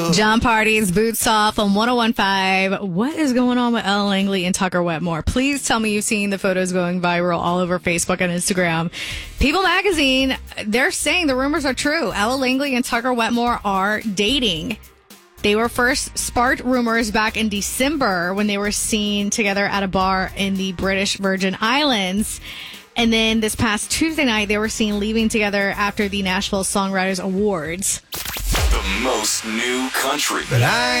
John Party's Boots Off on 101.5. What is going on with Ella Langley and Tucker Wetmore? Please tell me you've seen the photos going viral all over Facebook and Instagram. People Magazine, they're saying the rumors are true. Ella Langley and Tucker Wetmore are dating. They were first sparked rumors back in December when they were seen together at a bar in the British Virgin Islands. And then this past Tuesday night, they were seen leaving together after the Nashville Songwriters Awards. The most new country. But I